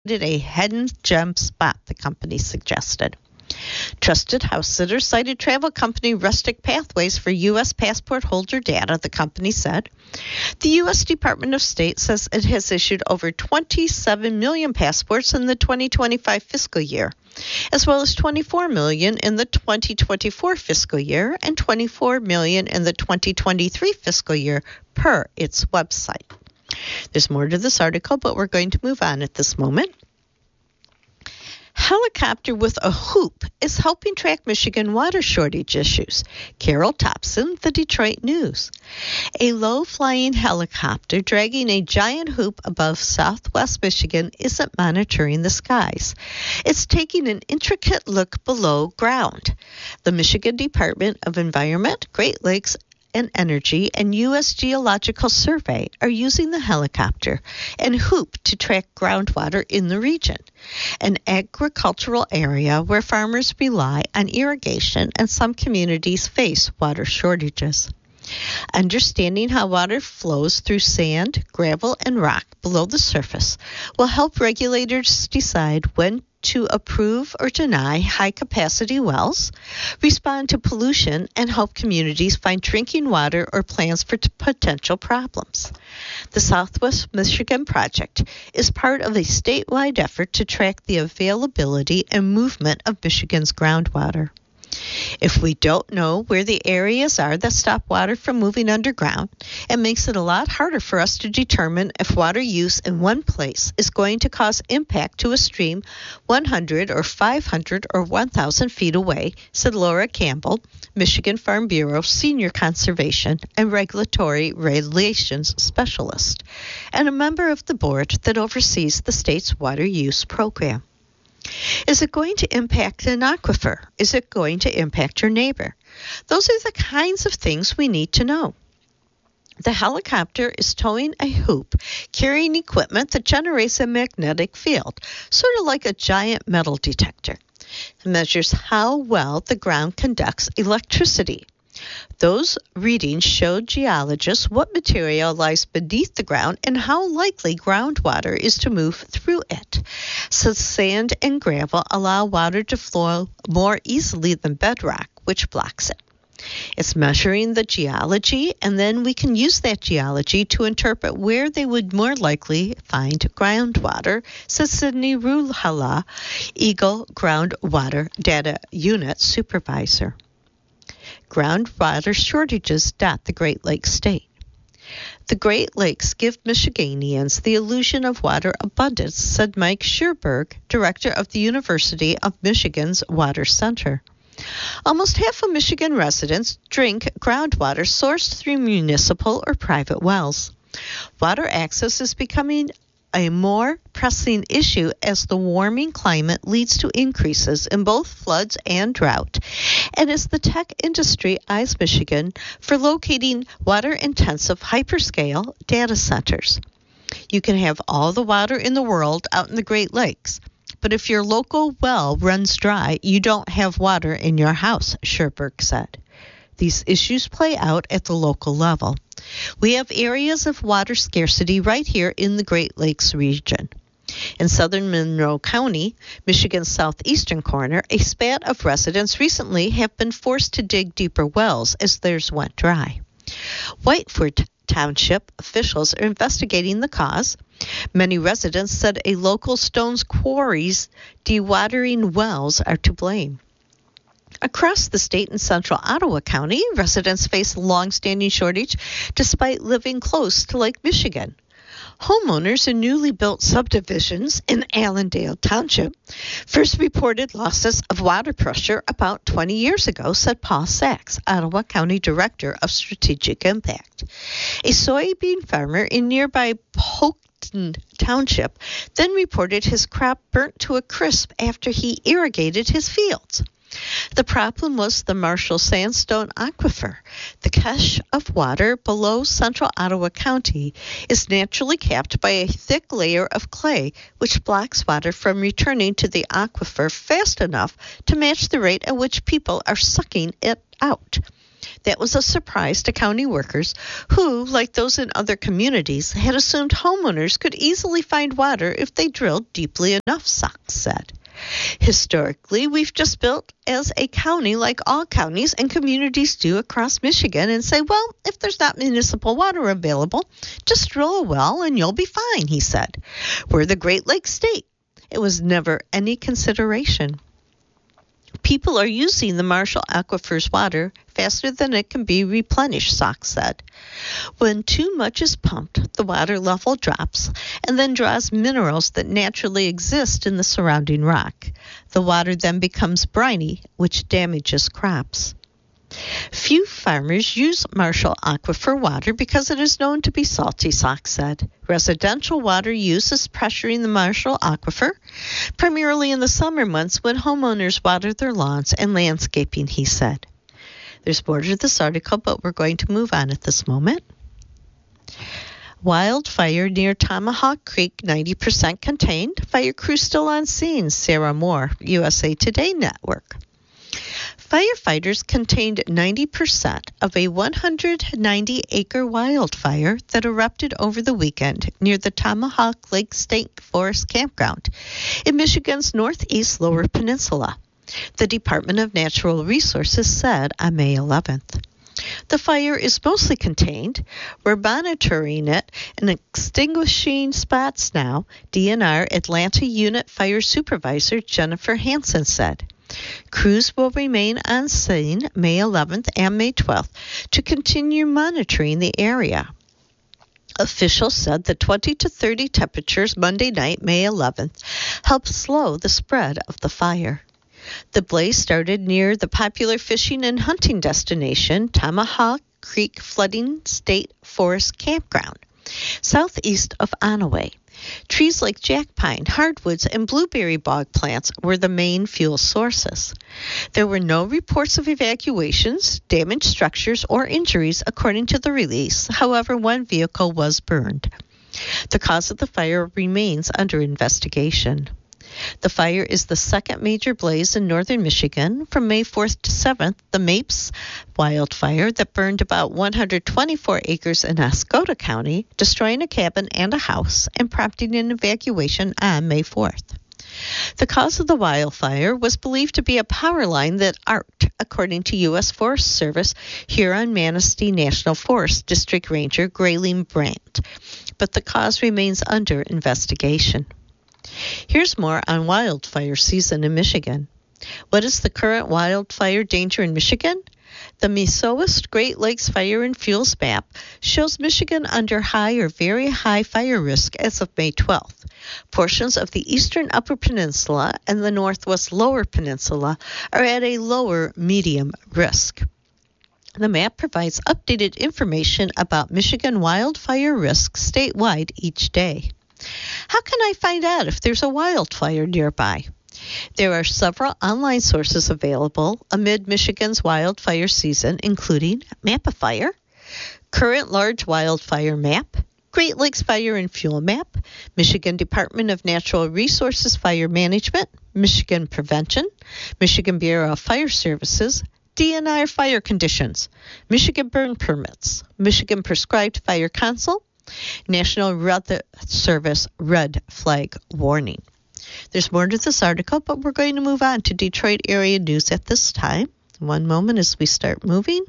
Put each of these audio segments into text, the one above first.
a hidden gem spot, the company suggested. Trusted house sitters cited travel company Rustic Pathways for U.S. passport holder data, the company said. The U.S. Department of State says it has issued over 27 million passports in the 2025 fiscal year, as well as 24 million in the 2024 fiscal year and 24 million in the 2023 fiscal year, per its website. There's more to this article, but we're going to move on at this moment. Helicopter with a hoop is helping track Michigan water shortage issues. Carol Thompson, The Detroit News. A low-flying helicopter dragging a giant hoop above southwest Michigan isn't monitoring the skies. It's taking an intricate look below ground. The Michigan Department of Environment, Great Lakes and Energy and U.S. Geological Survey are using the helicopter and hoop to track groundwater in the region, an agricultural area where farmers rely on irrigation and some communities face water shortages. Understanding how water flows through sand, gravel, and rock below the surface will help regulators decide when to approve or deny high-capacity wells, respond to pollution, and help communities find drinking water or plans for potential problems. The Southwest Michigan Project is part of a statewide effort to track the availability and movement of Michigan's groundwater. If we don't know where the areas are that stop water from moving underground, it makes it a lot harder for us to determine if water use in one place is going to cause impact to a stream 100 or 500 or 1,000 feet away, said Laura Campbell, Michigan Farm Bureau Senior Conservation and Regulatory Relations Specialist, and a member of the board that oversees the state's water use program. Is it going to impact an aquifer? Is it going to impact your neighbor? Those are the kinds of things we need to know. The helicopter is towing a hoop, carrying equipment that generates a magnetic field, sort of like a giant metal detector. It measures how well the ground conducts electricity. Those readings showed geologists what material lies beneath the ground and how likely groundwater is to move through it. So sand and gravel allow water to flow more easily than bedrock, which blocks it. It's measuring the geology, and then we can use that geology to interpret where they would more likely find groundwater, says Sydney Ruhala, Eagle Groundwater Data Unit Supervisor. Groundwater shortages dot the Great Lakes state. The Great Lakes give Michiganians the illusion of water abundance, said Mike Scherberg, director of the University of Michigan's Water Center. Almost half of Michigan residents drink groundwater sourced through municipal or private wells. Water access is becoming a more pressing issue as the warming climate leads to increases in both floods and drought, and as the tech industry eyes Michigan for locating water-intensive hyperscale data centers. You can have all the water in the world out in the Great Lakes, but if your local well runs dry, you don't have water in your house, Scherberg said. These issues play out at the local level. We have areas of water scarcity right here in the Great Lakes region. In southern Monroe County, Michigan's southeastern corner, a spat of residents recently have been forced to dig deeper wells as theirs went dry. Whiteford Township officials are investigating the cause. Many residents said a local Stones Quarry's dewatering wells are to blame. Across the state in central Ottawa County, residents face a long-standing shortage despite living close to Lake Michigan. Homeowners in newly built subdivisions in Allendale Township first reported losses of water pressure about 20 years ago, said Paul Sachs, Ottawa County Director of Strategic Impact. A soybean farmer in nearby Polkton Township then reported his crop burnt to a crisp after he irrigated his fields. The problem was the Marshall Sandstone Aquifer. The cache of water below central Ottawa County is naturally capped by a thick layer of clay, which blocks water from returning to the aquifer fast enough to match the rate at which people are sucking it out. That was a surprise to county workers who, like those in other communities, had assumed homeowners could easily find water if they drilled deeply enough, Sachs said. Historically, we've just built as a county like all counties and communities do across Michigan and say, well, if there's not municipal water available, just drill a well and you'll be fine, he said. We're the Great Lakes state. It was never any consideration. People are using the Marshall Aquifer's water faster than it can be replenished, Sachs said. When too much is pumped, the water level drops and then draws minerals that naturally exist in the surrounding rock. The water then becomes briny, which damages crops. Few farmers use Marshall Aquifer water because it is known to be salty, Sachs said. Residential water use is pressuring the Marshall Aquifer, primarily in the summer months when homeowners water their lawns and landscaping, he said. There's more to this article, but we're going to move on at this moment. Wildfire near Tomahawk Creek, 90% contained. Fire crew still on scene, Sarah Moore, USA Today Network. Firefighters contained 90% of a 190-acre wildfire that erupted over the weekend near the Tomahawk Lake State Forest Campground in Michigan's northeast Lower Peninsula, the Department of Natural Resources said on May 11th. The fire is mostly contained. We're monitoring it and extinguishing spots now, DNR Atlanta Unit Fire Supervisor Jennifer Hansen said. Crews will remain on scene May 11th and May 12th to continue monitoring the area. Officials said the 20 to 30 temperatures Monday night, May 11th, helped slow the spread of the fire. The blaze started near the popular fishing and hunting destination, Tomahawk Creek Flooding State Forest Campground, southeast of Onaway. Trees like jack pine, hardwoods, and blueberry bog plants were the main fuel sources. There were no reports of evacuations, damaged structures, or injuries, according to the release. However, one vehicle was burned. The cause of the fire remains under investigation. The fire is the second major blaze in northern Michigan. From May 4th to 7th, the Mapes wildfire that burned about 124 acres in Oscoda County, destroying a cabin and a house and prompting an evacuation on May 4th. The cause of the wildfire was believed to be a power line that arced, according to U.S. Forest Service Huron-Manistee National Forest District Ranger Grayling Brandt, but the cause remains under investigation. Here's more on wildfire season in Michigan. What is the current wildfire danger in Michigan? The MESOAST Great Lakes Fire and Fuels map shows Michigan under high or very high fire risk as of May 12th. Portions of the eastern Upper Peninsula and the northwest Lower Peninsula are at a lower medium risk. The map provides updated information about Michigan wildfire risk statewide each day. How can I find out if there's a wildfire nearby? There are several online sources available amid Michigan's wildfire season, including Mapifire, Current Large Wildfire Map, Great Lakes Fire and Fuel Map, Michigan Department of Natural Resources Fire Management, Michigan Prevention, Michigan Bureau of Fire Services, DNR Fire Conditions, Michigan Burn Permits, Michigan Prescribed Fire Council, National Weather Service Red Flag Warning. There's more to this article, but we're going to move on to Detroit area news at this time. One moment as we start moving.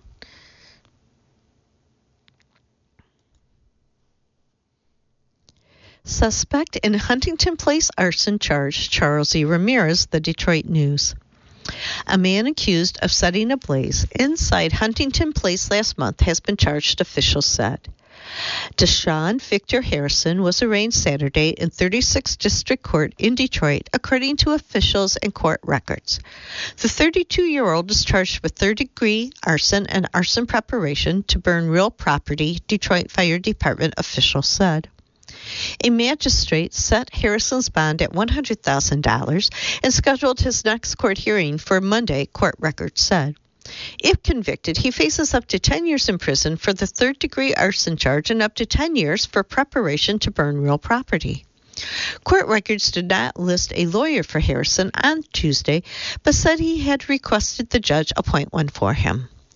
Suspect in Huntington Place arson charge, Charles E. Ramirez, the Detroit News. A man accused of setting a blaze inside Huntington Place last month has been charged, officials said. Deshaun Victor Harrison was arraigned Saturday in 36th District Court in Detroit, according to officials and court records. The 32-year-old is charged with third-degree arson and arson preparation to burn real property, Detroit Fire Department officials said. A magistrate set Harrison's bond at $100,000 and scheduled his next court hearing for Monday, court records said. If convicted, he faces up to 10 years in prison for the third-degree arson charge and up to 10 years for preparation to burn real property. Court records did not list a lawyer for Harrison on Tuesday, but said he had requested the judge appoint one for him.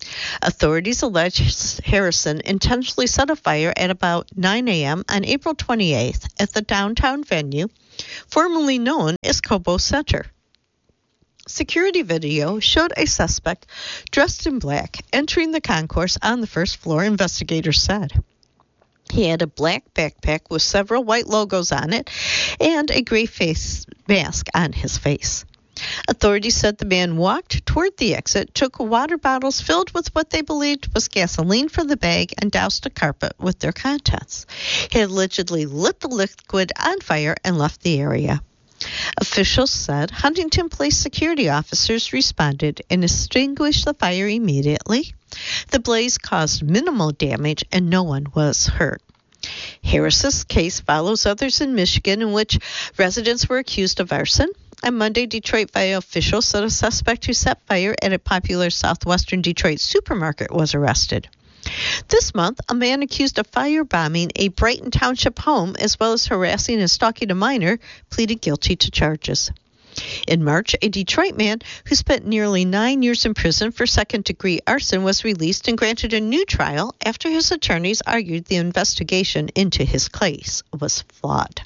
Authorities allege Harrison intentionally set a fire at about 9 a.m. on April 28th at the downtown venue, formerly known as Cobo Center. Security video showed a suspect dressed in black entering the concourse on the first floor, investigators said. He had a black backpack with several white logos on it and a gray face mask on his face. Authorities said the man walked toward the exit, took water bottles filled with what they believed was gasoline from the bag, and doused a carpet with their contents. He allegedly lit the liquid on fire and left the area. Officials said Huntington Police security officers responded and extinguished the fire immediately. The blaze caused minimal damage and no one was hurt. Harris's case follows others in Michigan in which residents were accused of arson. On Monday, Detroit fire officials said a suspect who set fire at a popular southwestern Detroit supermarket was arrested. This month, a man accused of firebombing a Brighton Township home as well as harassing and stalking a minor pleaded guilty to charges. In March, a Detroit man who spent nearly 9 years in prison for second-degree arson was released and granted a new trial after his attorneys argued the investigation into his case was flawed.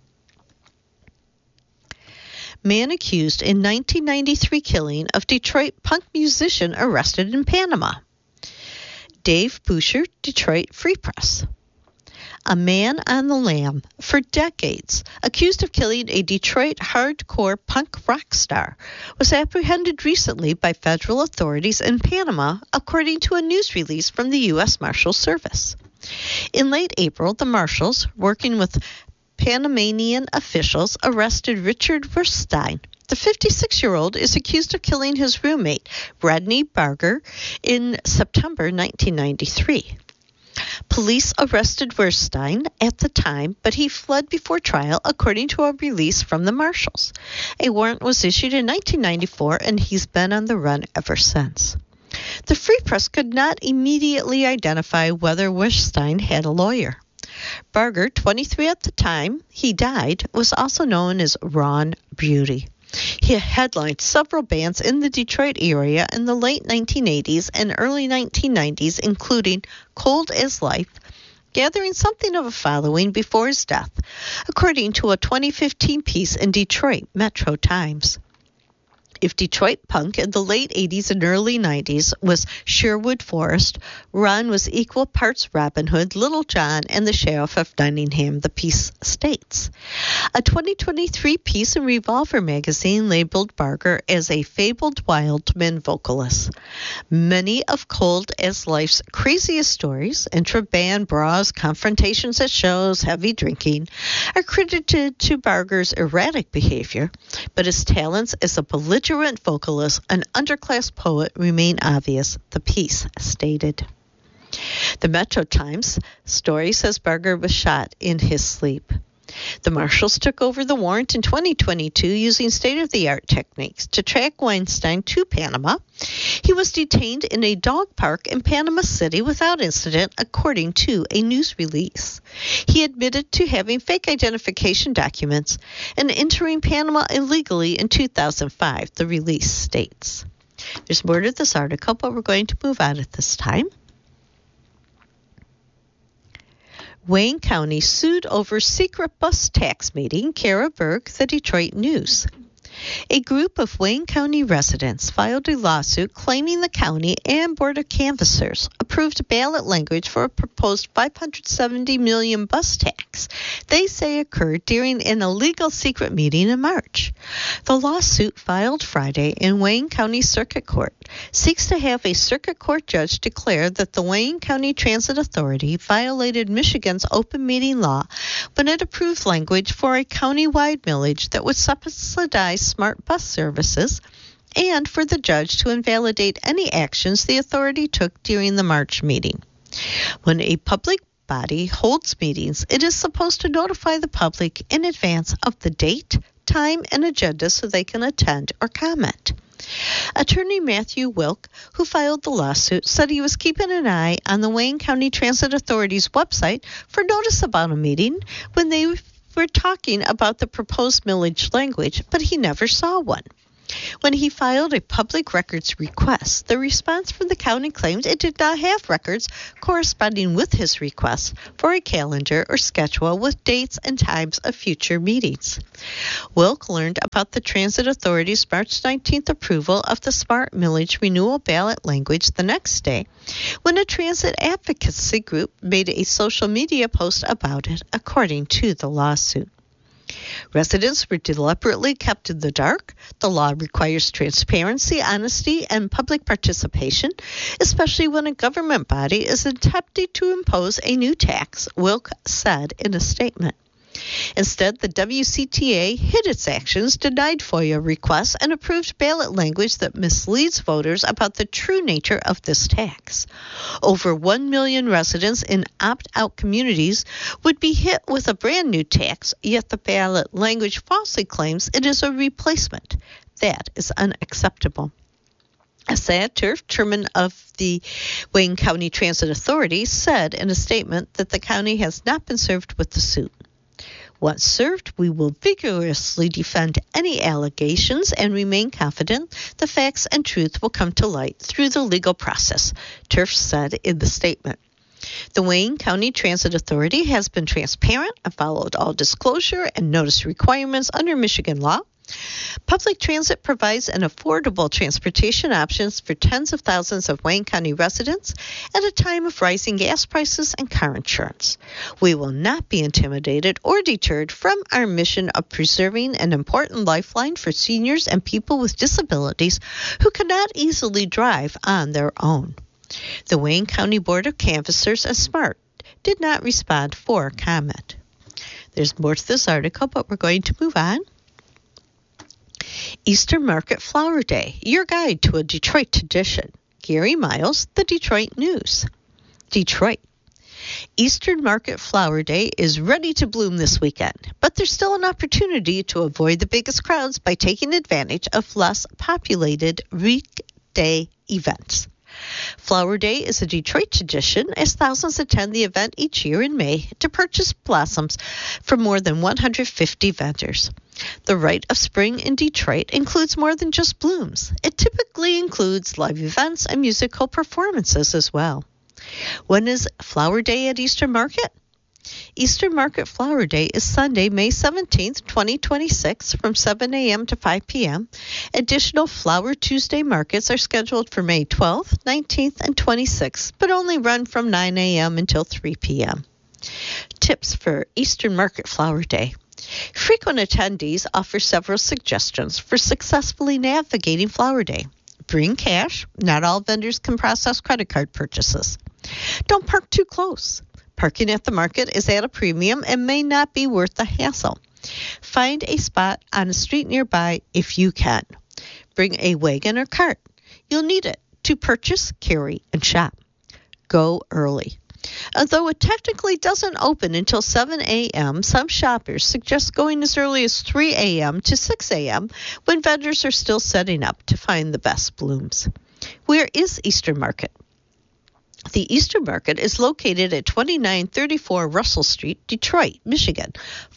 Man accused in 1993 killing of Detroit punk musician arrested in Panama. Dave Boucher, Detroit Free Press. A man on the lam for decades, accused of killing a Detroit hardcore punk rock star, was apprehended recently by federal authorities in Panama, according to a news release from the U.S. Marshals Service. In late April, the Marshals, working with Panamanian officials, arrested Richard Verstein. The 56-year-old is accused of killing his roommate, Rodney Barger, in September 1993. Police arrested Verstein at the time, but he fled before trial, according to a release from the Marshals. A warrant was issued in 1994, and he's been on the run ever since. The Free Press could not immediately identify whether Verstein had a lawyer. Barger, 23 at the time he died, was also known as Ron Beauty. He headlined several bands in the Detroit area in the late 1980s and early 1990s, including Cold as Life, gathering something of a following before his death, according to a 2015 piece in Detroit Metro Times. If Detroit punk in the late 80s and early 90s was Sherwood Forest, Ron was equal parts Robin Hood, Little John, and the Sheriff of Nottingham, the piece states. A 2023 piece in Revolver magazine labeled Barger as a fabled wildman vocalist. Many of Cold as Life's craziest stories, intra-band brawls, confrontations at shows, heavy drinking, are credited to Barger's erratic behavior, but his talents as a belligerent vocalist and underclass poet remain obvious, the piece stated. The Metro Times story says Barger was shot in his sleep. The Marshals took over the warrant in 2022 using state-of-the-art techniques to track Weinstein to Panama. He was detained in a dog park in Panama City without incident, according to a news release. He admitted to having fake identification documents and entering Panama illegally in 2005, the release states. There's more to this article, but we're going to move on at this time. Wayne County sued over secret bus tax meeting, Kara Berg, the Detroit News. A group of Wayne County residents filed a lawsuit claiming the county and Board of Canvassers approved ballot language for a proposed $570 million bus tax they say occurred during an illegal secret meeting in March. The lawsuit, filed Friday in Wayne County Circuit Court, seeks to have a circuit court judge declare that the Wayne County Transit Authority violated Michigan's open meeting law when it approved language for a county-wide millage that would subsidize smart bus services, and for the judge to invalidate any actions the authority took during the March meeting. When a public body holds meetings, it is supposed to notify the public in advance of the date, time, and agenda so they can attend or comment. Attorney Matthew Wilk, who filed the lawsuit, said he was keeping an eye on the Wayne County Transit Authority's website for notice about a meeting when they were talking about the proposed millage language, but he never saw one. When he filed a public records request, the response from the county claimed it did not have records corresponding with his request for a calendar or schedule with dates and times of future meetings. Wilk learned about the Transit Authority's March 19th approval of the Smart Millage renewal ballot language the next day, when a transit advocacy group made a social media post about it, according to the lawsuit. Residents were deliberately kept in the dark. The law requires transparency, honesty, and public participation, especially when a government body is attempting to impose a new tax, Wilk said in a statement. Instead, the WCTA hid its actions, denied FOIA requests, and approved ballot language that misleads voters about the true nature of this tax. Over 1 million residents in opt-out communities would be hit with a brand new tax, yet the ballot language falsely claims it is a replacement. That is unacceptable. Asad Turf, chairman of the Wayne County Transit Authority, said in a statement that the county has not been served with the suit. Once served, we will vigorously defend any allegations and remain confident the facts and truth will come to light through the legal process, Turf said in the statement. The Wayne County Transit Authority has been transparent and followed all disclosure and notice requirements under Michigan law. Public transit provides an affordable transportation options for tens of thousands of Wayne County residents at a time of rising gas prices and car insurance. We will not be intimidated or deterred from our mission of preserving an important lifeline for seniors and people with disabilities who cannot easily drive on their own. The Wayne County Board of Canvassers and SMART did not respond for comment. There's more to this article, but we're going to move on. Eastern Market Flower Day, your guide to a Detroit tradition. Gary Miles, The Detroit News. Detroit. Eastern Market Flower Day is ready to bloom this weekend, but there's still an opportunity to avoid the biggest crowds by taking advantage of less populated weekday events. Flower Day is a Detroit tradition as thousands attend the event each year in May to purchase blossoms from more than 150 vendors. The Rite of Spring in Detroit includes more than just blooms. It typically includes live events and musical performances as well. When is Flower Day at Eastern Market? Eastern Market Flower Day is Sunday, May 17th, 2026, from 7 a.m. to 5 p.m. Additional Flower Tuesday markets are scheduled for May 12th, 19th, and 26th, but only run from 9 a.m. until 3 p.m. Tips for Eastern Market Flower Day. Frequent attendees offer several suggestions for successfully navigating Flower Day. Bring cash. Not all vendors can process credit card purchases. Don't park too close. Parking at the market is at a premium and may not be worth the hassle. Find a spot on a street nearby if you can. Bring a wagon or cart. You'll need it to purchase, carry, and shop. Go early. Although it technically doesn't open until 7 a.m., some shoppers suggest going as early as 3 a.m. to 6 a.m. when vendors are still setting up to find the best blooms. Where is Eastern Market? The Eastern Market is located at 2934 Russell Street, Detroit, Michigan,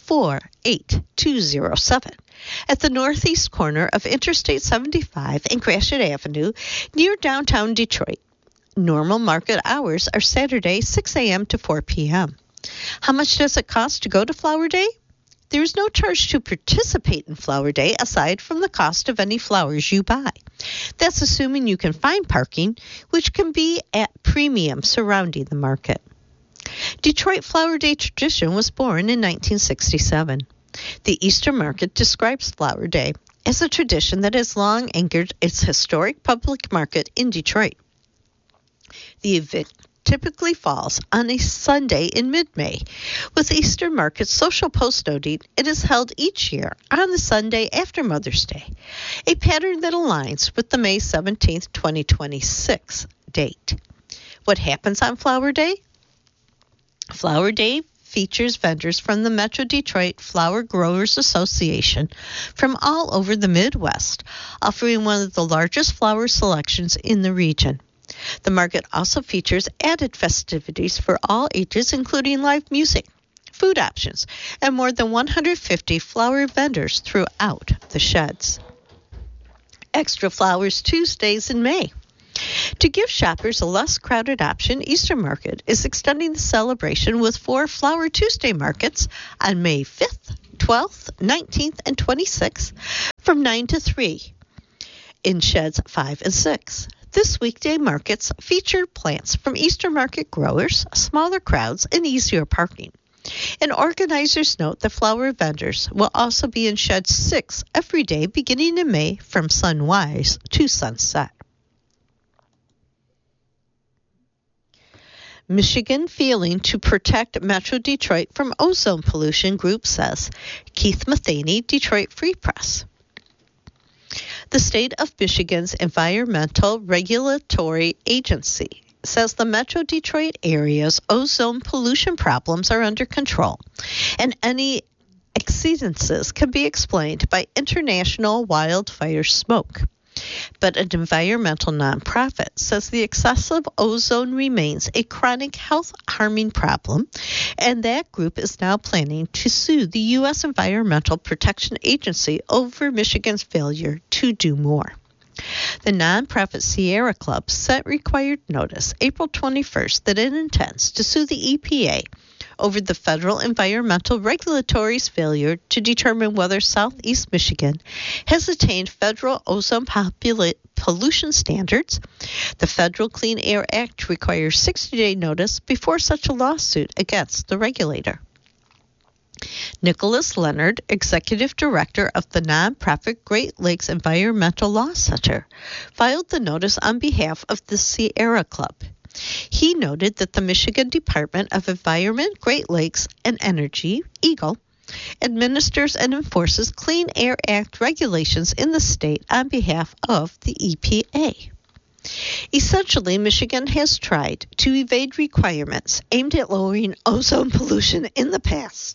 48207, at the northeast corner of Interstate 75 and Gratiot Avenue, near downtown Detroit. Normal market hours are Saturday, 6 a.m. to 4 p.m. How much does it cost to go to Flower Day? There is no charge to participate in Flower Day aside from the cost of any flowers you buy. That's assuming you can find parking, which can be at premium surrounding the market. Detroit Flower Day tradition was born in 1967. The Eastern Market describes Flower Day as a tradition that has long anchored its historic public market in Detroit. The event typically falls on a Sunday in mid-May. With Eastern Market's social post noting, it is held each year on the Sunday after Mother's Day, a pattern that aligns with the May 17th, 2026 date. What happens on Flower Day? Flower Day features vendors from the Metro Detroit Flower Growers Association from all over the Midwest, offering one of the largest flower selections in the region. The market also features added festivities for all ages, including live music, food options, and more than 150 flower vendors throughout the sheds. Extra Flowers Tuesdays in May. To give shoppers a less crowded option, Eastern Market is extending the celebration with 4 Flower Tuesday markets on May 5th, 12th, 19th, and 26th from 9 to 3 in Sheds 5 and 6. This weekday markets feature plants from Eastern Market growers, smaller crowds, and easier parking. And organizers note that flower vendors will also be in Shed 6 every day beginning in May from sunrise to sunset. Michigan feeling to protect Metro Detroit from ozone pollution, group says. Keith Matheny, Detroit Free Press. The state of Michigan's Environmental Regulatory Agency says the Metro Detroit area's ozone pollution problems are under control, and any exceedances can be explained by international wildfire smoke. But an environmental nonprofit says the excessive ozone remains a chronic health-harming problem, and that group is now planning to sue the U.S. Environmental Protection Agency over Michigan's failure to do more. The nonprofit Sierra Club sent required notice April 21st that it intends to sue the EPA over the federal environmental regulatory's failure to determine whether Southeast Michigan has attained federal ozone pollution standards. The Federal Clean Air Act requires 60-day notice before such a lawsuit against the regulator. Nicholas Leonard, executive director of the nonprofit Great Lakes Environmental Law Center, filed the notice on behalf of the Sierra Club. He noted that the Michigan Department of Environment, Great Lakes, and Energy, EGLE, administers and enforces Clean Air Act regulations in the state on behalf of the EPA. Essentially, Michigan has tried to evade requirements aimed at lowering ozone pollution in the past.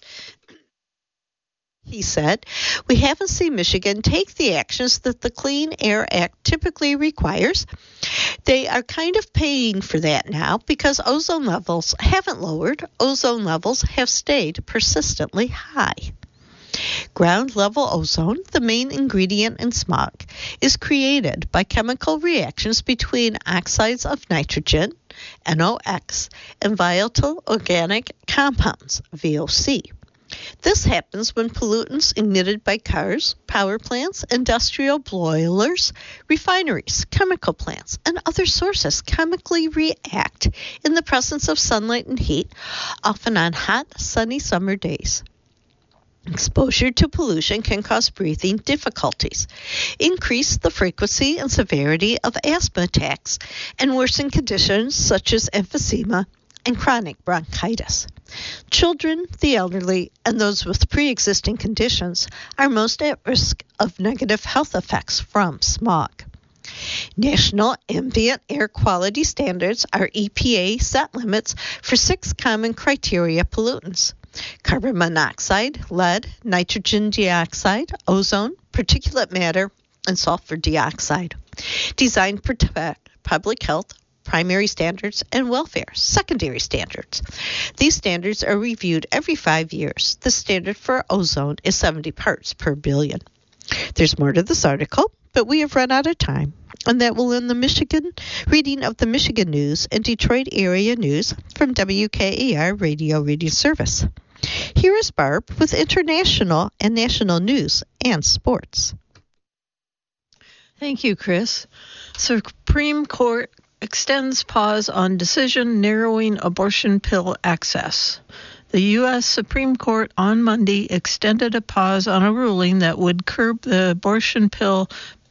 He said, "We haven't seen Michigan take the actions that the Clean Air Act typically requires. They are kind of paying for that now because ozone levels haven't lowered. Ozone levels have stayed persistently high." Ground level ozone, the main ingredient in smog, is created by chemical reactions between oxides of nitrogen, NOx, and volatile organic compounds, VOC. This happens when pollutants emitted by cars, power plants, industrial boilers, refineries, chemical plants, and other sources chemically react in the presence of sunlight and heat, often on hot, sunny summer days. Exposure to pollution can cause breathing difficulties, increase the frequency and severity of asthma attacks, and worsen conditions such as emphysema and chronic bronchitis. Children, the elderly, and those with pre-existing conditions are most at risk of negative health effects from smog. National Ambient Air Quality Standards are EPA set limits for 6 common criteria pollutants: carbon monoxide, lead, nitrogen dioxide, ozone, particulate matter, and sulfur dioxide, designed to protect public health, primary standards, and welfare, secondary standards. These standards are reviewed every 5 years. The standard for ozone is 70 parts per billion. There's more to this article, but we have run out of time, and that will end the Michigan reading of the Michigan News and Detroit area news from WKAR Radio Reading Service. Here is Barb with international and national news and sports. Thank you, Chris. Supreme Court extends pause on decision narrowing abortion pill access. The U.S. Supreme Court on Monday extended a pause on a ruling that would curb the abortion pill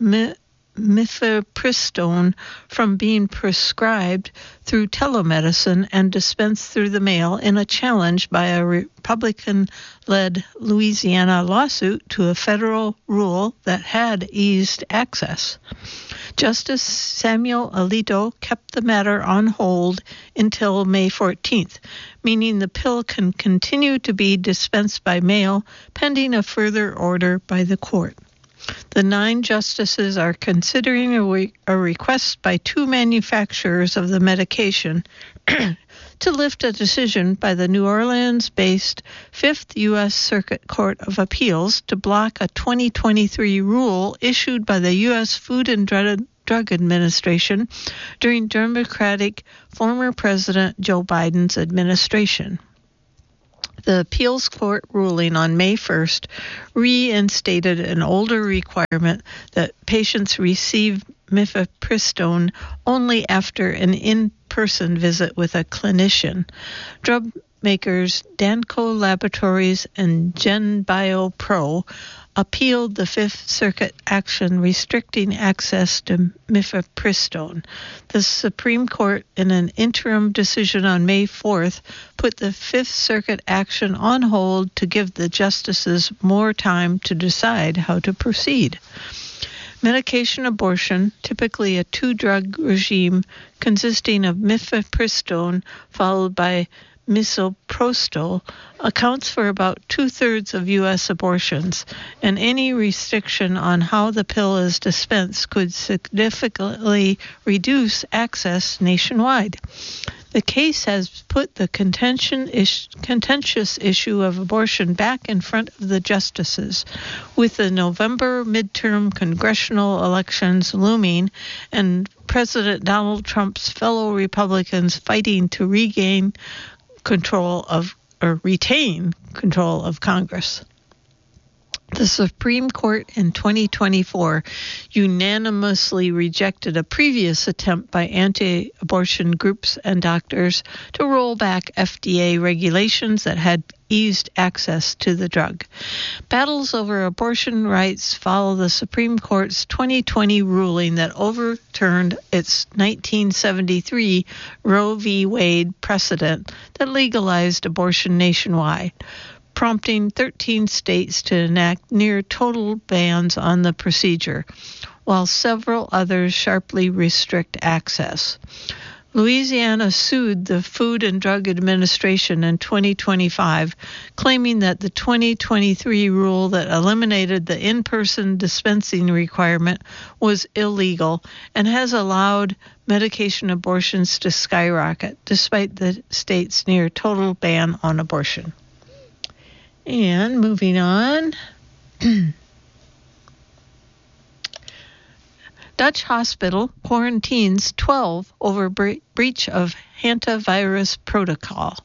mifepristone from being prescribed through telemedicine and dispensed through the mail in a challenge by a Republican-led Louisiana lawsuit to a federal rule that had eased access. Justice Samuel Alito kept the matter on hold until May 14th, meaning the pill can continue to be dispensed by mail pending a further order by the court. The 9 justices are considering a request by 2 manufacturers of the medication to lift a decision by the New Orleans-based Fifth U.S. Circuit Court of Appeals to block a 2023 rule issued by the U.S. Food and Drug Administration during Democratic former President Joe Biden's administration. The appeals court ruling on May 1st reinstated an older requirement that patients receive mifepristone only after an in-person visit with a clinician. Drug makers Danco Laboratories and GenBioPro appealed the Fifth Circuit action restricting access to mifepristone. The Supreme Court, in an interim decision on May 4th, put the Fifth Circuit action on hold to give the justices more time to decide how to proceed. Medication abortion, typically a two-drug regime consisting of mifepristone followed by misoprostol, accounts for about 2/3 of U.S. abortions, and any restriction on how the pill is dispensed could significantly reduce access nationwide. The case has put the contentious issue of abortion back in front of the justices, with the November midterm congressional elections looming and President Donald Trump's fellow Republicans fighting to retain control of Congress. The Supreme Court in 2024 unanimously rejected a previous attempt by anti-abortion groups and doctors to roll back FDA regulations that had eased access to the drug. Battles over abortion rights follow the Supreme Court's 2020 ruling that overturned its 1973 Roe v. Wade precedent that legalized abortion nationwide, prompting 13 states to enact near-total bans on the procedure, while several others sharply restrict access. Louisiana sued the Food and Drug Administration in 2025, claiming that the 2023 rule that eliminated the in-person dispensing requirement was illegal and has allowed medication abortions to skyrocket, despite the state's near-total ban on abortion. And moving on, Dutch hospital quarantines 12 over breach of hantavirus protocol.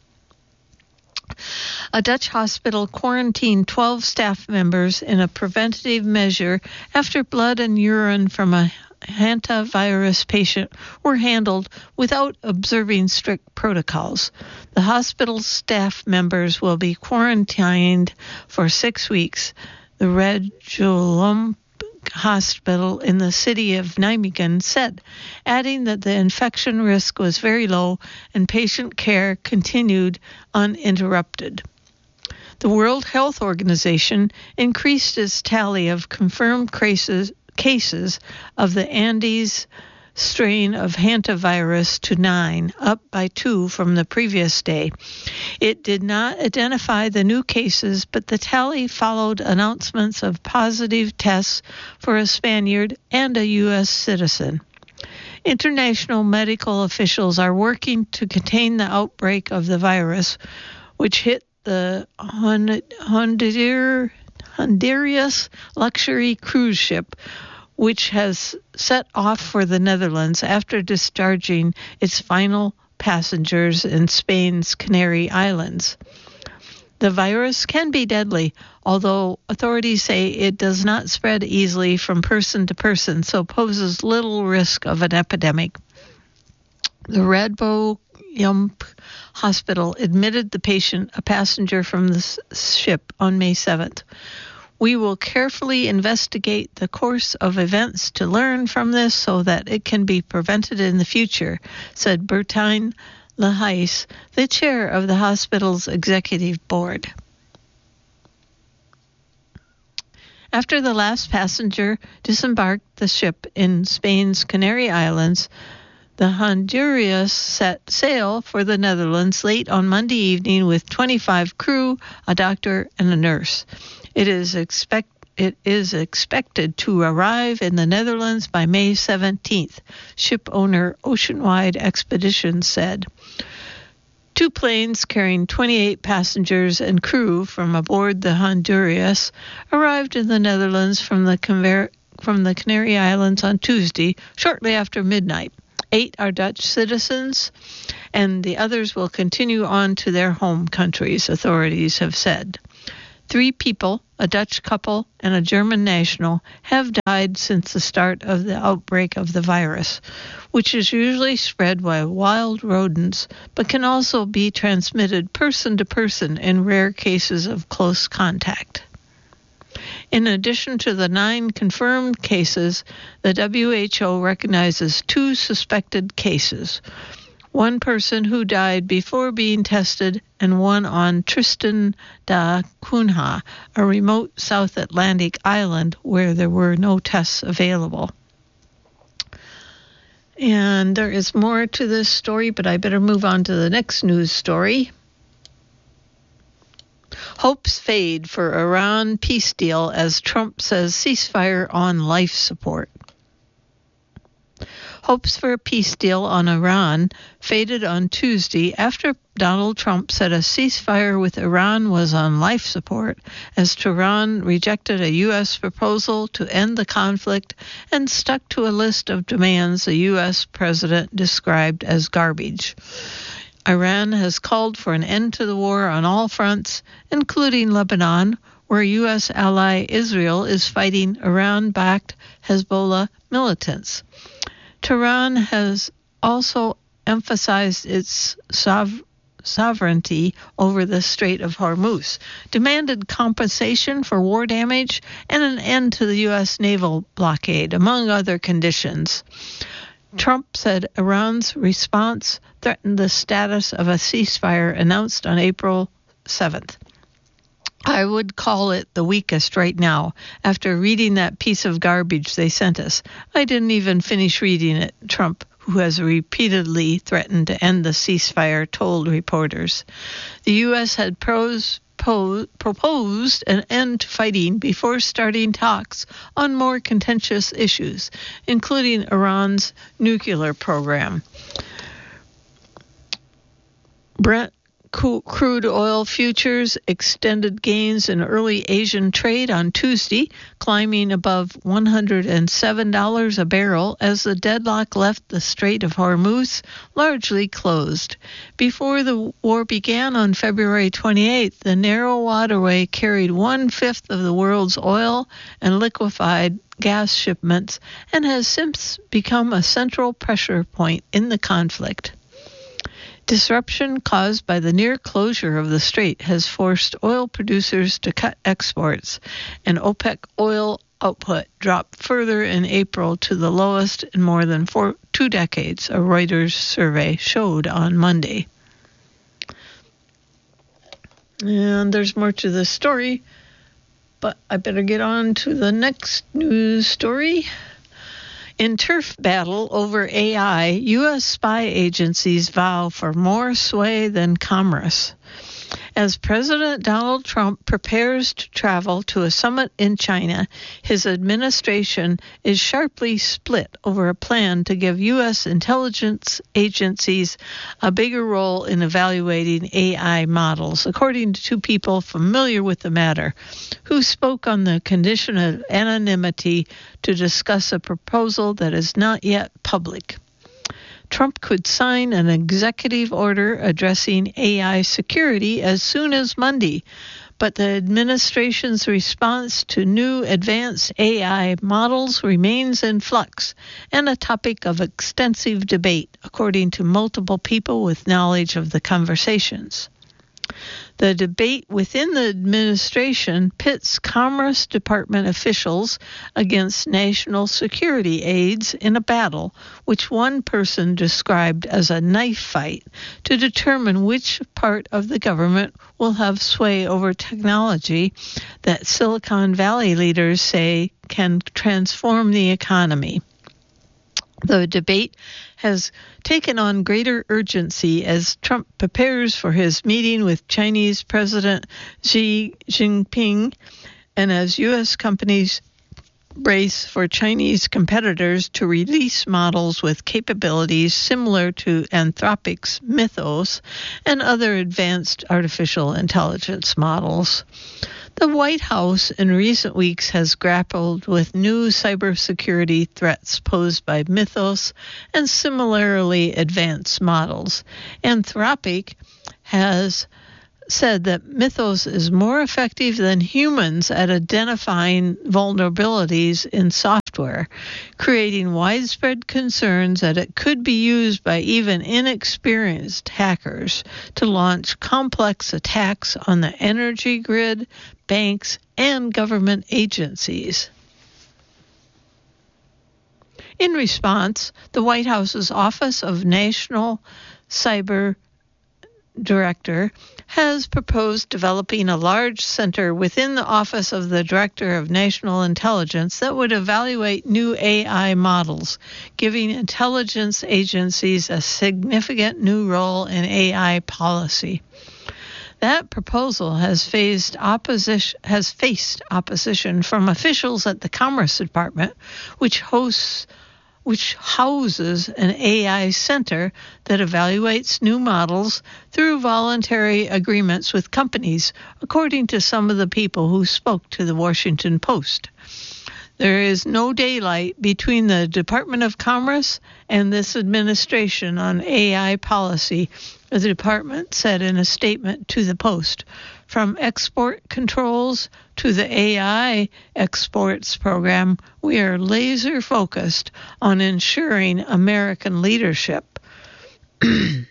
A Dutch hospital quarantined 12 staff members in a preventative measure after blood and urine from a hantavirus patient were handled without observing strict protocols. The hospital's staff members will be quarantined for 6 weeks. The Red Julum Hospital in the city of Nijmegen said, adding that the infection risk was very low and patient care continued uninterrupted. The World Health Organization increased its tally of confirmed cases of the Andes strain of hantavirus to 9, up by 2 from the previous day. It did not identify the new cases, but the tally followed announcements of positive tests for a Spaniard and a U.S. citizen. International medical officials are working to contain the outbreak of the virus, which hit the Honduras luxury cruise ship, which has set off for the Netherlands after discharging its final passengers in Spain's Canary Islands. The virus can be deadly, although authorities say it does not spread easily from person to person, so poses little risk of an epidemic. The Radboud Hospital admitted the patient, a passenger from the ship, on May 7th. We will carefully investigate the course of events to learn from this so that it can be prevented in the future, said Bertijn Lehijs, the chair of the hospital's executive board. After the last passenger disembarked the ship in Spain's Canary Islands, the Honduras set sail for the Netherlands late on Monday evening with 25 crew, a doctor, and a nurse. It is expected to arrive in the Netherlands by May 17th, ship owner Oceanwide Expeditions said. 2 planes carrying 28 passengers and crew from aboard the Honduras arrived in the Netherlands from the Canary Islands on Tuesday, shortly after midnight. 8 are Dutch citizens, and the others will continue on to their home countries, authorities have said. 3 people, a Dutch couple and a German national, have died since the start of the outbreak of the virus, which is usually spread by wild rodents, but can also be transmitted person to person in rare cases of close contact. In addition to the 9 confirmed cases, the WHO recognizes 2 suspected cases. 1 person who died before being tested and 1 on Tristan da Cunha, a remote South Atlantic island where there were no tests available. And there is more to this story, but I better move on to the next news story. Hopes fade for Iran peace deal as Trump says ceasefire on life support. Hopes for a peace deal on Iran faded on Tuesday after Donald Trump said a ceasefire with Iran was on life support as Tehran rejected a U.S. proposal to end the conflict and stuck to a list of demands the U.S. president described as garbage. Iran has called for an end to the war on all fronts, including Lebanon, where U.S. ally Israel is fighting Iran-backed Hezbollah militants. Tehran has also emphasized its sovereignty over the Strait of Hormuz, demanded compensation for war damage, and an end to the U.S. naval blockade, among other conditions. Trump said Iran's response threatened the status of a ceasefire announced on April 7th. I would call it the weakest right now, after reading that piece of garbage they sent us. I didn't even finish reading it, Trump, who has repeatedly threatened to end the ceasefire, told reporters. The U.S. had proposed an end to fighting before starting talks on more contentious issues, including Iran's nuclear program. Brent crude oil futures extended gains in early Asian trade on Tuesday, climbing above $107 a barrel as the deadlock left the Strait of Hormuz largely closed. Before the war began on February 28th, the narrow waterway carried 1/5 of the world's oil and liquefied gas shipments and has since become a central pressure point in the conflict. Disruption caused by the near closure of the strait has forced oil producers to cut exports, and OPEC oil output dropped further in April to the lowest in more than 2 decades, a Reuters survey showed on Monday. And there's more to this story, but I better get on to the next news story. In turf battle over AI, U.S. spy agencies vow for more sway than Congress. As President Donald Trump prepares to travel to a summit in China, his administration is sharply split over a plan to give U.S. intelligence agencies a bigger role in evaluating AI models, according to 2 people familiar with the matter, who spoke on the condition of anonymity to discuss a proposal that is not yet public. Trump could sign an executive order addressing AI security as soon as Monday, but the administration's response to new advanced AI models remains in flux and a topic of extensive debate, according to multiple people with knowledge of the conversations. The debate within the administration pits Commerce Department officials against national security aides in a battle, which one person described as a knife fight, to determine which part of the government will have sway over technology that Silicon Valley leaders say can transform the economy. The debate has taken on greater urgency as Trump prepares for his meeting with Chinese President Xi Jinping and as U.S. companies brace for Chinese competitors to release models with capabilities similar to Anthropic's Mythos and other advanced artificial intelligence models. The White House in recent weeks has grappled with new cybersecurity threats posed by Mythos and similarly advanced models. Anthropic has said that Mythos is more effective than humans at identifying vulnerabilities in software, creating widespread concerns that it could be used by even inexperienced hackers to launch complex attacks on the energy grid, banks, and government agencies. In response, the White House's Office of National Cyber Director has proposed developing a large center within the Office of the Director of National Intelligence that would evaluate new AI models, giving intelligence agencies a significant new role in AI policy. That proposal has faced opposition from officials at the Commerce Department, which houses an AI center that evaluates new models through voluntary agreements with companies, according to some of the people who spoke to the Washington Post. There is no daylight between the Department of Commerce and this administration on AI policy, the department said in a statement to the Post. From export controls to the AI exports program, we are laser focused on ensuring American leadership. The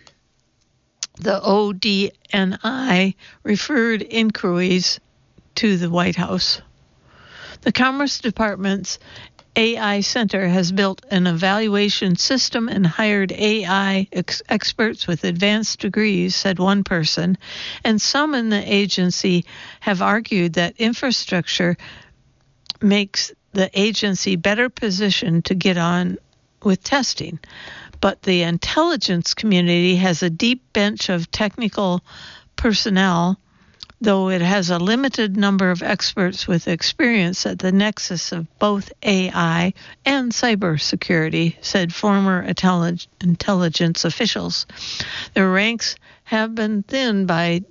ODNI referred inquiries to the White House. The Commerce Department's AI Center has built an evaluation system and hired AI experts with advanced degrees, said one person, and some in the agency have argued that infrastructure makes the agency better positioned to get on with testing. But the intelligence community has a deep bench of technical personnel, though it has a limited number of experts with experience at the nexus of both AI and cybersecurity, said former intelligence officials. Their ranks have been thinned by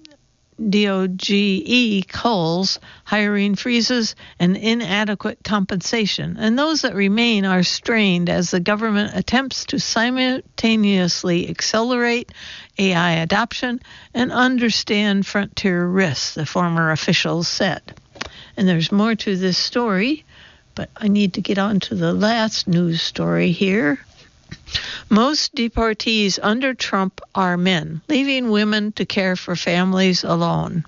DOGE culls, hiring freezes, and inadequate compensation, and those that remain are strained as the government attempts to simultaneously accelerate AI adoption and understand frontier risks, the former officials said. And there's more to this story, but I need to get on to the last news story here. Most deportees under Trump are men, leaving women to care for families alone.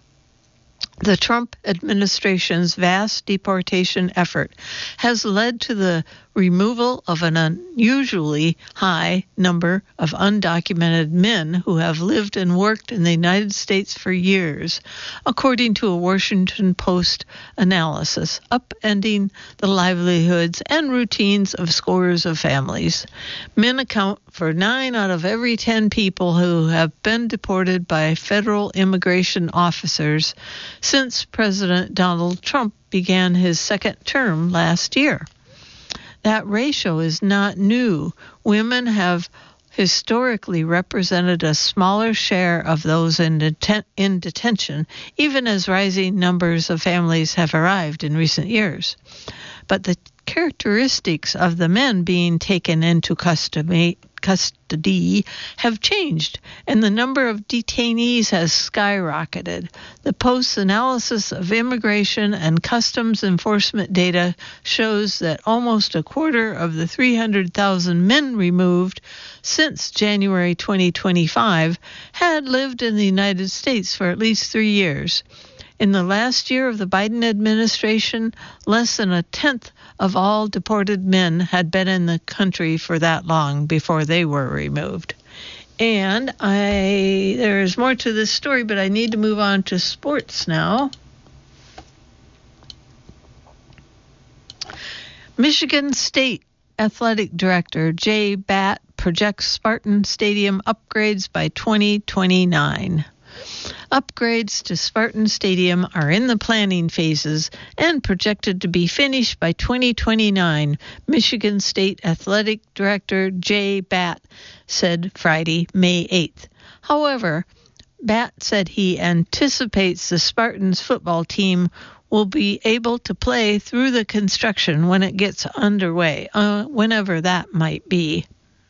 The Trump administration's vast deportation effort has led to the removal of an unusually high number of undocumented men who have lived and worked in the United States for years, according to a Washington Post analysis, upending the livelihoods and routines of scores of families. Men account for 9 out of every 10 people who have been deported by federal immigration officers since President Donald Trump began his second term last year. That ratio is not new. Women have historically represented a smaller share of those in detention, even as rising numbers of families have arrived in recent years. But the characteristics of the men being taken into custody have changed, and the number of detainees has skyrocketed. The Post's analysis of immigration and customs enforcement data shows that almost a quarter of the 300,000 men removed since January 2025 had lived in the United States for at least 3 years. In the last year of the Biden administration, less than a tenth of all deported men had been in the country for that long before they were removed. And there's more to this story, but I need to move on to sports now. Michigan State Athletic Director Jay Batt projects Spartan Stadium upgrades by 2029. Upgrades to Spartan Stadium are in the planning phases and projected to be finished by 2029, Michigan State Athletic Director Jay Batt said Friday, May 8th. However, Batt said he anticipates the Spartans football team will be able to play through the construction when it gets underway, whenever that might be.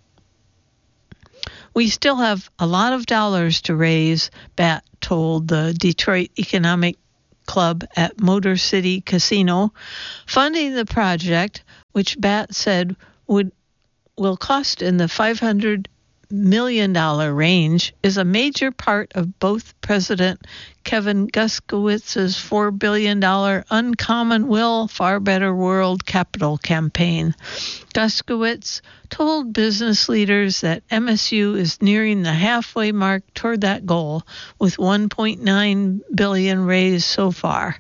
We still have a lot of dollars to raise, Batt told the Detroit Economic Club at Motor City Casino. Funding the project, which Batt said will cost in the $500 million range, is a major part of both President Kevin Guskiwitz's $4 billion Uncommon Will, Far Better World capital campaign. Guskiwitz told business leaders that MSU is nearing the halfway mark toward that goal, with $1.9 billion raised so far.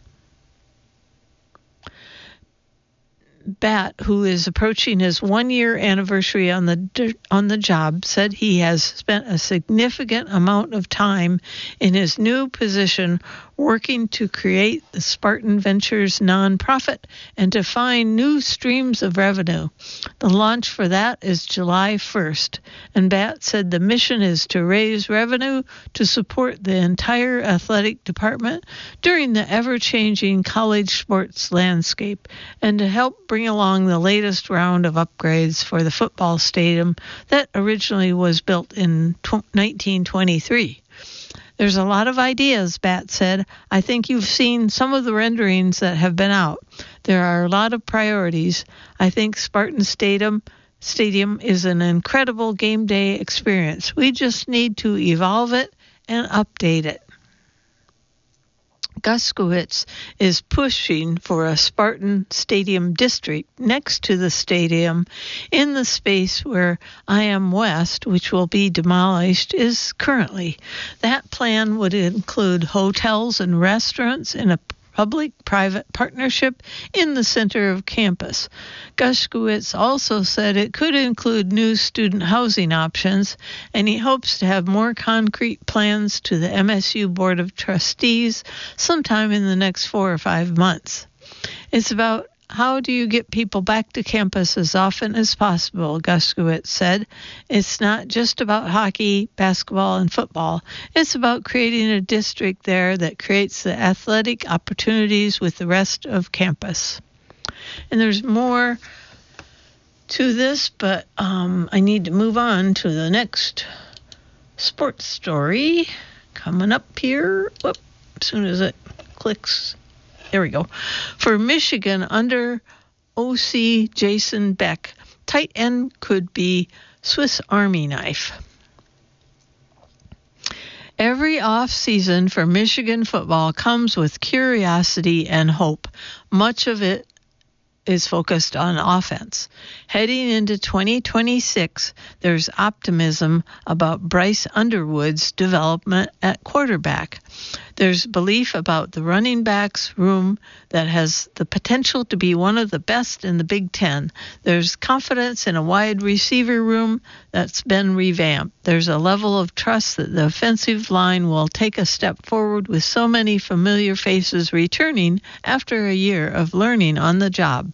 Batt, who is approaching his one-year anniversary on the job, said he has spent a significant amount of time in his new position working to create the Spartan Ventures nonprofit and to find new streams of revenue. The launch for that is July 1st, and Batt said the mission is to raise revenue to support the entire athletic department during the ever-changing college sports landscape and to help bring along the latest round of upgrades for the football stadium that originally was built in 1923. There's a lot of ideas, Batt said. I think you've seen some of the renderings that have been out. There are a lot of priorities. I think Spartan Stadium is an incredible game day experience. We just need to evolve it and update it. Guskiwitz is pushing for a Spartan Stadium district next to the stadium in the space where IM West, which will be demolished, is currently. That plan would include hotels and restaurants in a public-private partnership in the center of campus. Guskiwitz also said it could include new student housing options, and he hopes to have more concrete plans to the MSU Board of Trustees sometime in the next 4 or 5 months. It's about how do you get people back to campus as often as possible, Guskiwitz said. It's not just about hockey, basketball, and football. It's about creating a district there that creates the athletic opportunities with the rest of campus. And there's more to this, but I need to move on to the next sports story coming up here. Whoop, as soon as it clicks. There we go. For Michigan, under OC Jason Beck, tight end could be Swiss Army knife. Every off-season for Michigan football comes with curiosity and hope. Much of it is focused on offense. Heading into 2026, there's optimism about Bryce Underwood's development at quarterback. There's belief about the running backs room that has the potential to be one of the best in the Big Ten. There's confidence in a wide receiver room that's been revamped. There's a level of trust that the offensive line will take a step forward with so many familiar faces returning after a year of learning on the job.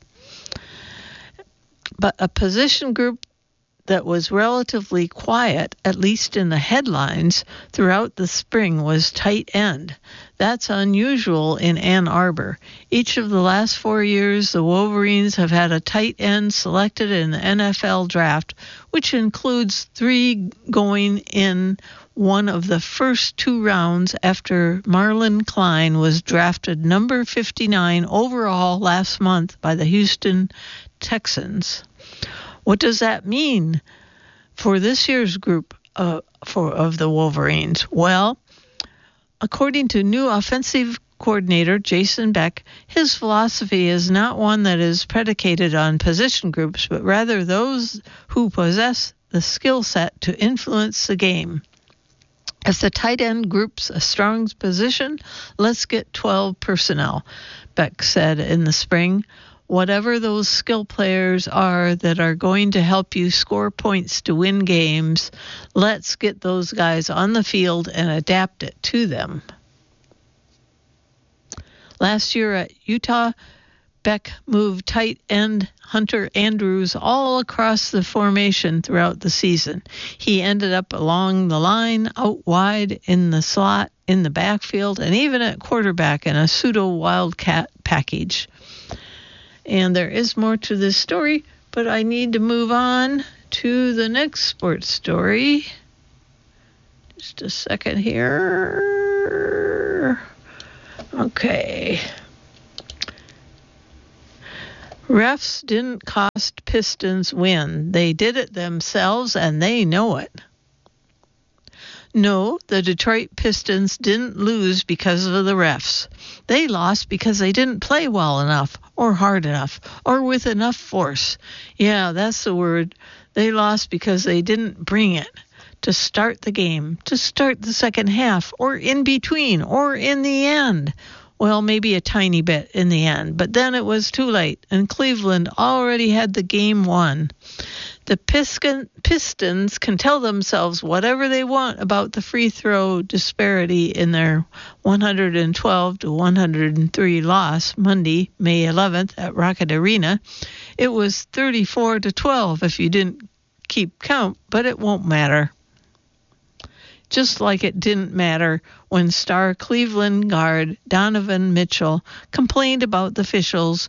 But a position group that was relatively quiet, at least in the headlines, throughout the spring was tight end. That's unusual in Ann Arbor. Each of the last 4 years, the Wolverines have had a tight end selected in the NFL draft, which includes 3 going in one of the first 2 rounds after Marlon Klein was drafted number 59 overall last month by the Houston Texans. What does that mean for this year's group of the Wolverines? Well, according to new offensive coordinator Jason Beck, his philosophy is not one that is predicated on position groups, but rather those who possess the skill set to influence the game. If the tight end group's a strong position, let's get 12 personnel, Beck said in the spring. Whatever those skill players are that are going to help you score points to win games, let's get those guys on the field and adapt it to them. Last year at Utah, Beck moved tight end Hunter Andrews all across the formation throughout the season. He ended up along the line, out wide, in the slot, in the backfield, and even at quarterback in a pseudo-wildcat package. And there is more to this story, but I need to move on to the next sports story. Just a second here. Okay. Refs didn't cost Pistons win. They did it themselves, and they know it. No, the Detroit Pistons didn't lose because of the refs. They lost because they didn't play well enough, or hard enough, or with enough force. Yeah, that's the word. They lost because they didn't bring it to start the game, to start the second half, or in between, or in the end. Well, maybe a tiny bit in the end, but then it was too late, and Cleveland already had the game won. The Pistons can tell themselves whatever they want about the free throw disparity in their 112-103 loss Monday, May 11th at Rocket Arena. It was 34-12 if you didn't keep count, but it won't matter. Just like it didn't matter when star Cleveland guard Donovan Mitchell complained about the officials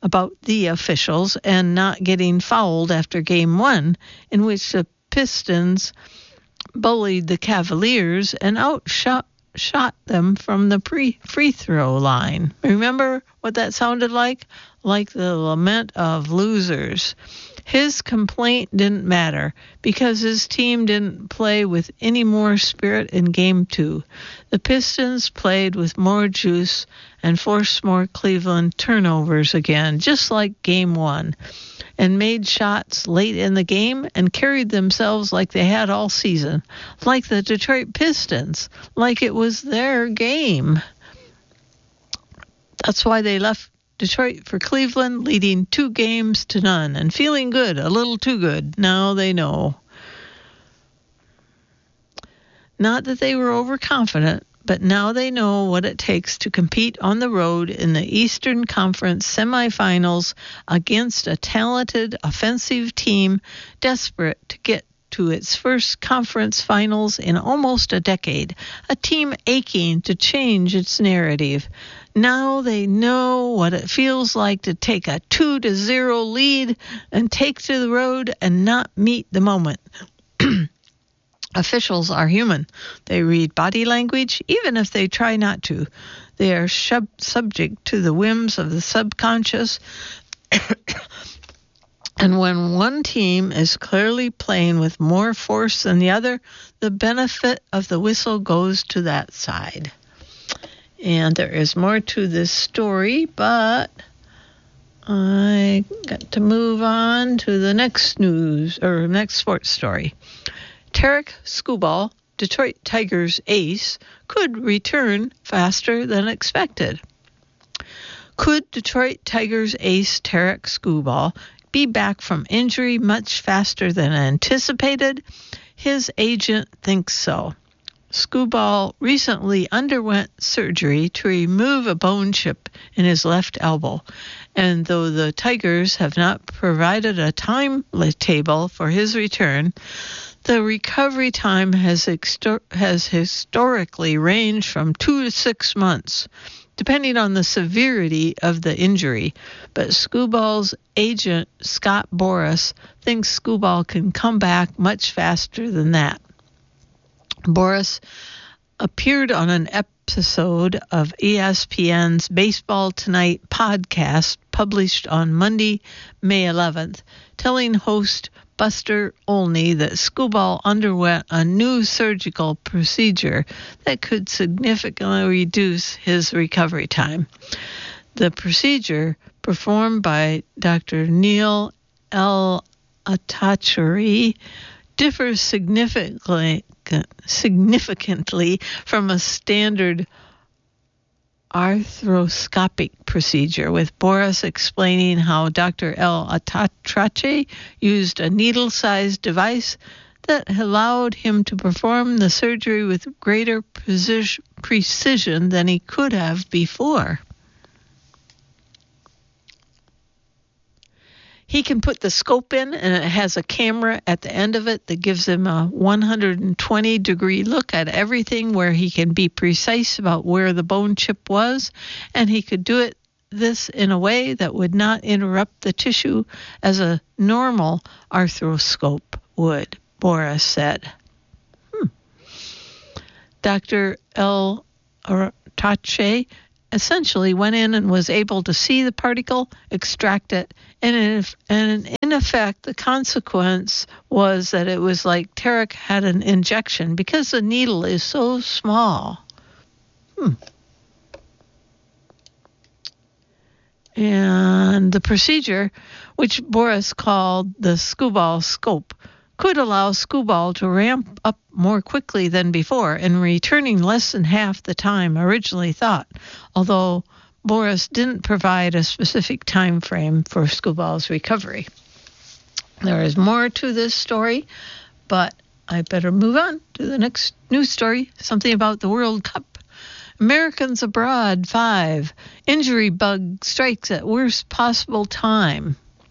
and not getting fouled after Game 1, in which the Pistons bullied the Cavaliers and outshot them from the free throw line. Remember what that sounded like? Like the lament of losers. His complaint didn't matter because his team didn't play with any more spirit in Game 2. The Pistons played with more juice and forced more Cleveland turnovers again, just like Game 1, and made shots late in the game and carried themselves like they had all season, like the Detroit Pistons, like it was their game. That's why they left Detroit for Cleveland, leading 2-0 and feeling good, a little too good. Now they know. Not that they were overconfident, but now they know what it takes to compete on the road in the Eastern Conference semifinals against a talented offensive team desperate to get to its first conference finals in almost a decade, a team aching to change its narrative. Now they know what it feels like to take a 2-0 lead and take to the road and not meet the moment. Officials are human. They read body language, even if they try not to. They are subject to the whims of the subconscious. And when one team is clearly playing with more force than the other, the benefit of the whistle goes to that side. And there is more to this story, but I got to move on to the next next sports story. Tarek Skubal, Detroit Tigers ace, could return faster than expected. Could Detroit Tigers ace Tarek Skubal be back from injury much faster than anticipated? His agent thinks so. Skubal recently underwent surgery to remove a bone chip in his left elbow, and though the Tigers have not provided a timetable for his return, the recovery time has historically ranged from 2 to 6 months, depending on the severity of the injury. But Skubal's agent, Scott Boras, thinks Skubal can come back much faster than that. Boras appeared on an episode of ESPN's Baseball Tonight podcast published on Monday, May 11th, telling host Buster Olney that Skubal underwent a new surgical procedure that could significantly reduce his recovery time. The procedure, performed by Dr. Neil El Attachari, differs significantly from a standard arthroscopic procedure, with Boras explaining how Dr. El Attachari used a needle-sized device that allowed him to perform the surgery with greater precision than he could have before. He can put the scope in, and it has a camera at the end of it that gives him a 120-degree look at everything, where he can be precise about where the bone chip was, and he could do this in a way that would not interrupt the tissue as a normal arthroscope would, Boris said. Dr. El Artache essentially went in and was able to see the particle, extract it, and in effect, the consequence was that it was like Tarek had an injection because the needle is so small. And the procedure, which Boris called the Skubal scope, could allow Skubal to ramp up more quickly than before and returning less than half the time originally thought, although Boris didn't provide a specific time frame for Skubal's recovery. There is more to this story, but I better move on to the next news story, something about the World Cup. Americans abroad, 5. Injury bug strikes at worst possible time.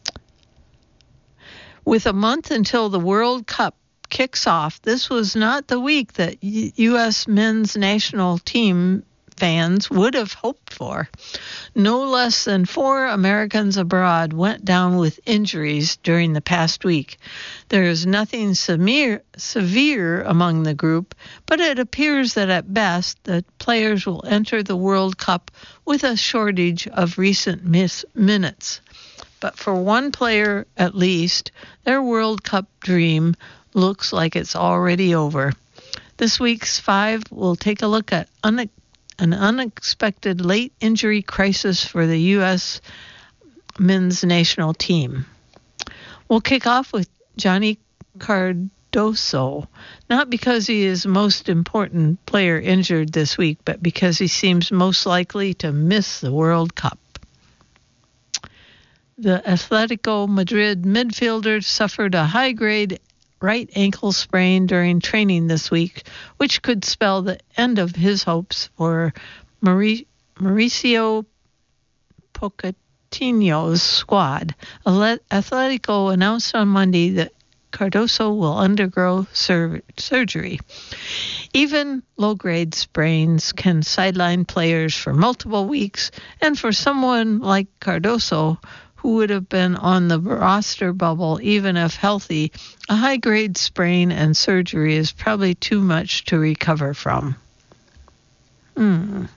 With a month until the World Cup kicks off, this was not the week that U.S. men's national team fans would have hoped for. No less than 4 Americans abroad went down with injuries during the past week. There is nothing severe among the group, but it appears that at best the players will enter the World Cup with a shortage of recent minutes. But for one player at least, their World Cup dream looks like it's already over. This week's 5 will take a look at an unexpected late injury crisis for the U.S. men's national team. We'll kick off with Johnny Cardoso, not because he is the most important player injured this week, but because he seems most likely to miss the World Cup. The Atletico Madrid midfielder suffered a high-grade right ankle sprain during training this week, which could spell the end of his hopes for Mauricio Pochettino's squad. Atletico announced on Monday that Cardoso will undergo surgery. Even low-grade sprains can sideline players for multiple weeks, and for someone like Cardoso, who would have been on the roster bubble even if healthy, a high-grade sprain and surgery is probably too much to recover from. And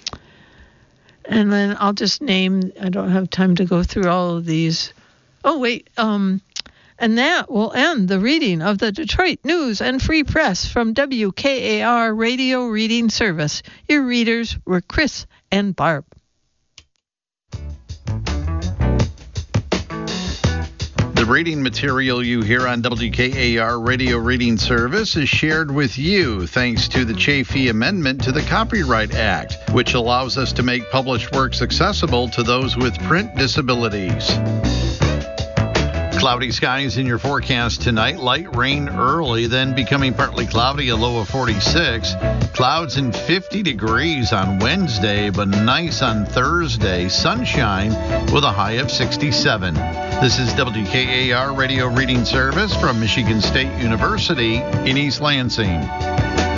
then I'll just name, I don't have time to go through all of these. And that will end the reading of the Detroit News and Free Press from WKAR Radio Reading Service. Your readers were Chris and Barb. The reading material you hear on WKAR Radio Reading Service is shared with you thanks to the Chafee Amendment to the Copyright Act, which allows us to make published works accessible to those with print disabilities. Cloudy skies in your forecast tonight. Light rain early, then becoming partly cloudy, a low of 46. Clouds and 50 degrees on Wednesday, but nice on Thursday. Sunshine with a high of 67. This is WKAR Radio Reading Service from Michigan State University in East Lansing.